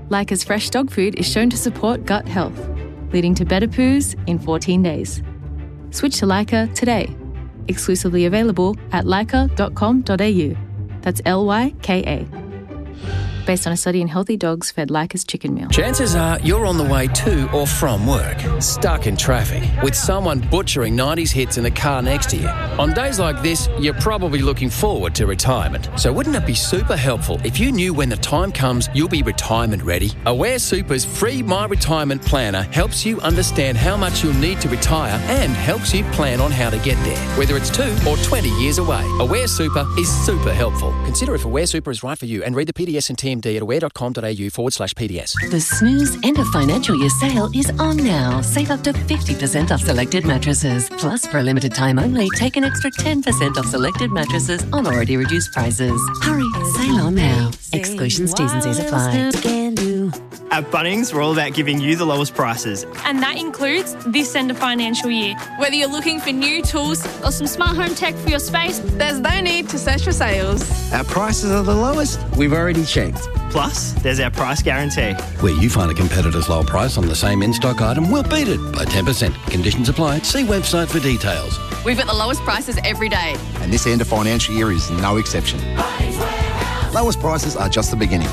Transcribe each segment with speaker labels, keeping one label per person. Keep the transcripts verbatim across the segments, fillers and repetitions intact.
Speaker 1: Leica's fresh dog food is shown to support gut health, leading to better poos in fourteen days. Switch to Leica today. Exclusively available at leica dot com dot a u. That's L Y K A. Based on a study in healthy dogs fed Leica's chicken meal.
Speaker 2: Chances are you're on the way to or from work, stuck in traffic, with someone butchering nineties hits in the car next to you. On days like this, you're probably looking forward to retirement. So wouldn't it be super helpful if you knew when the time comes you'll be retirement ready? Aware Super's free My Retirement Planner helps you understand how much you'll need to retire and helps you plan on how to get there, whether it's two or twenty years away. Aware Super is super helpful. Consider if Aware Super is right for you and read the P D S and T M D at aware dot com dot a u forward slash P D S.
Speaker 3: The Snooze End of Financial Year sale is on now. Save up to fifty percent off selected mattresses. Plus, for a limited time only, take an extra ten percent off selected mattresses on already reduced prices. Hurry, sale on now. Exclusions, T's and C's apply.
Speaker 4: At Bunnings, we're all about giving you the lowest prices.
Speaker 5: And that includes this end of financial year. Whether you're looking for new tools or some smart home tech for your space, there's no need to search for sales.
Speaker 6: Our prices are the lowest. We've already checked.
Speaker 4: Plus, there's our price guarantee.
Speaker 6: Where you find a competitor's low price on the same in-stock item, we'll beat it by ten percent. Conditions apply. See website for details.
Speaker 7: We've got the lowest prices every day.
Speaker 8: And this end of financial year is no exception. Lowest prices are just the beginning.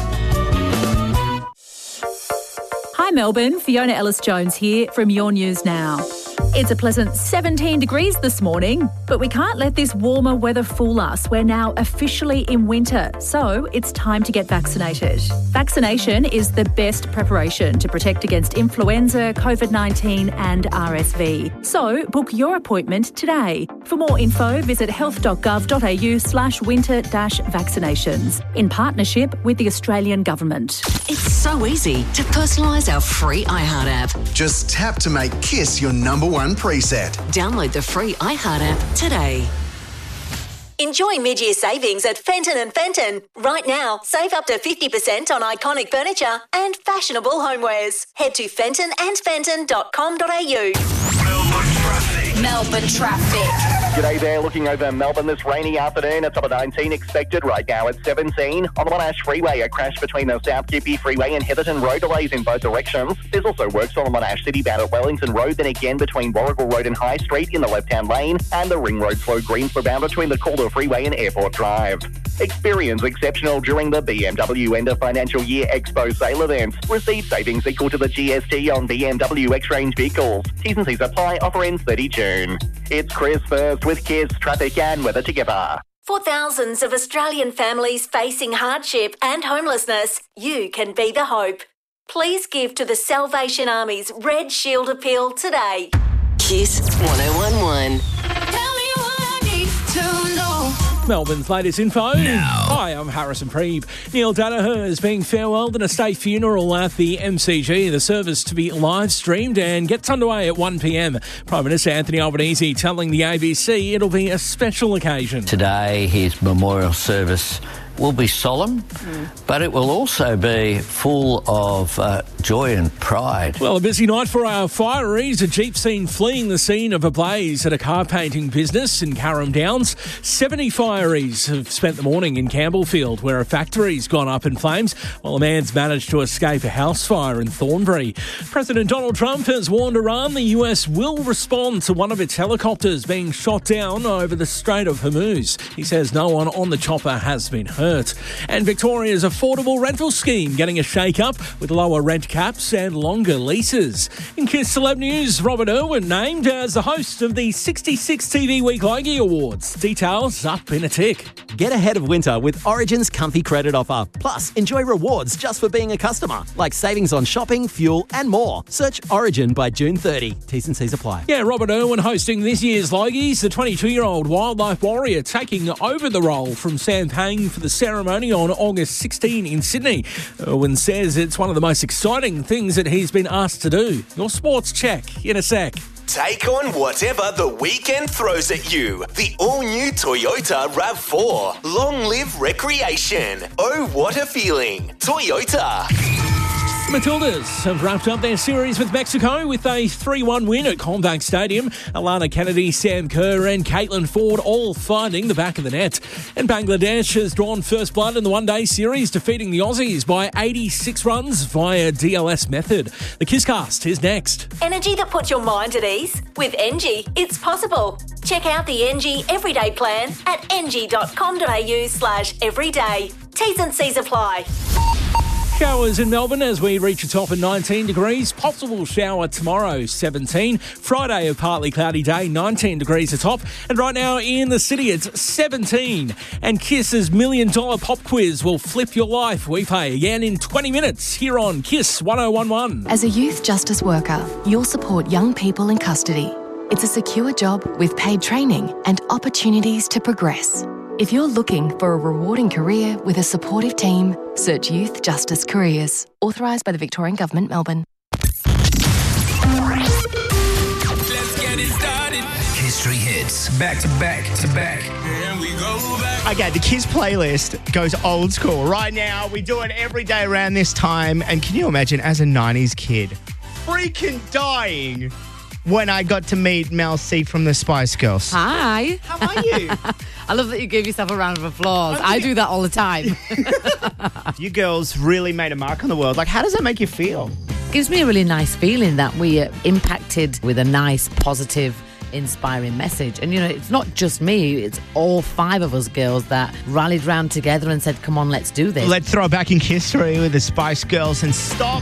Speaker 9: Hi Melbourne, Fiona Ellis-Jones here from Your News Now. It's a pleasant seventeen degrees this morning, but we can't let this warmer weather fool us. We're now officially in winter, so it's time to get vaccinated. Vaccination is the best preparation to protect against influenza, COVID nineteen and R S V. So book your appointment today. For more info, visit health dot gov dot a u slash winter dash vaccinations in partnership with the Australian Government.
Speaker 3: It's so easy to personalise our free iHeart app.
Speaker 10: Just tap to make Kiss your number one preset.
Speaker 3: Download the free iHeart app today.
Speaker 11: Enjoy mid-year savings at Fenton and Fenton. Right now, save up to fifty percent on iconic furniture and fashionable homewares. Head to fenton and fenton dot com dot a u.
Speaker 12: Melbourne traffic.
Speaker 11: Melbourne traffic.
Speaker 13: G'day there, looking over Melbourne this rainy afternoon. It's up at nineteen expected right now at seventeen. On the Monash Freeway, a crash between the South Gympie Freeway and Heatherton Road, delays in both directions. There's also works on the Monash City bound at Wellington Road, then again between Warrigal Road and High Street in the left-hand lane, and the Ring Road slow Greensboro bound between the Calder Freeway and Airport Drive. Experience exceptional during the B M W End of Financial Year Expo sale event. Receive savings equal to the G S T on B M W X-Range vehicles. T's and C's apply. Offer ends thirty June. It's Chris First with Kiss Traffic and Weather together.
Speaker 11: For thousands of Australian families facing hardship and homelessness, you can be the hope. Please give to the Salvation Army's Red Shield Appeal today.
Speaker 3: Kiss one oh one one.
Speaker 14: Melbourne's latest info.
Speaker 2: Now.
Speaker 14: Hi, I'm Harrison Preeb. Neil Danaher is being farewelled in a state funeral at the M C G. The service to be live streamed and gets underway at one p m. Prime Minister Anthony Albanese telling the A B C it'll be a special occasion.
Speaker 15: Today, his memorial service will be solemn, mm. but it will also be full of uh, joy and pride.
Speaker 14: Well, a busy night for our fireys. A jeep seen fleeing the scene of a blaze at a car painting business in Carrum Downs. seventy fireys have spent the morning in Campbellfield, where a factory's gone up in flames, while a man's managed to escape a house fire in Thornbury. President Donald Trump has warned Iran the U S will respond to one of its helicopters being shot down over the Strait of Hormuz. He says no one on the chopper has been hurt. And Victoria's affordable rental scheme getting a shake-up with lower rent caps and longer leases. In Kiss Celeb News, Robert Irwin named as the host of the sixty-six T V Week Logie Awards. Details up in a tick.
Speaker 16: Get ahead of winter with Origin's comfy credit offer. Plus, enjoy rewards just for being a customer, like savings on shopping, fuel and more. Search Origin by June thirtieth. T's and C's apply.
Speaker 14: Yeah, Robert Irwin hosting this year's Logies. The twenty-two-year-old wildlife warrior taking over the role from Sam Pang for the ceremony on August sixteenth in Sydney. Irwin says it's one of the most exciting things that he's been asked to do. Your sports check in a sec.
Speaker 12: Take on whatever the weekend throws at you. The all-new Toyota RAV four. Long live recreation. Oh, what a feeling. Toyota.
Speaker 14: Matildas have wrapped up their series with Mexico with a three one win at Combank Stadium. Alana Kennedy, Sam Kerr and Caitlin Ford all finding the back of the net. And Bangladesh has drawn first blood in the one-day series, defeating the Aussies by eighty-six runs via D L S method. The Kisscast is next.
Speaker 11: Energy that puts your mind at ease? With Engie, it's possible. Check out the Engie Everyday Plan at engie.com.au slash everyday. T's and C's apply.
Speaker 14: Showers in Melbourne as we reach a top of nineteen degrees. Possible shower tomorrow, seventeen. Friday, a partly cloudy day, nineteen degrees atop. And right now in the city, it's seventeen. And Kiss's Million Dollar Pop Quiz will flip your life. We play again in twenty minutes here on Kiss one oh one one.
Speaker 17: As a youth justice worker, you'll support young people in custody. It's a secure job with paid training and opportunities to progress. If you're looking for a rewarding career with a supportive team, search Youth Justice Careers. Authorised by the Victorian Government, Melbourne.
Speaker 18: Let's get it started. History hits. Back to back to back. And we go back.
Speaker 4: Okay, the Kiss playlist goes old school. Right now, we do it every day around this time. And can you imagine, as a nineties kid, freaking dying when I got to meet Mel C from the Spice Girls.
Speaker 19: Hi.
Speaker 4: How are you?
Speaker 19: I love that you gave yourself a round of applause. I do that all the time.
Speaker 4: You girls really made a mark on the world. Like, how does that make you feel?
Speaker 19: Gives me a really nice feeling that we are impacted with a nice, positive, inspiring message. And, you know, it's not just me. It's all five of us girls that rallied round together and said, come on, let's do this.
Speaker 4: Let's throw back in history with the Spice Girls and stop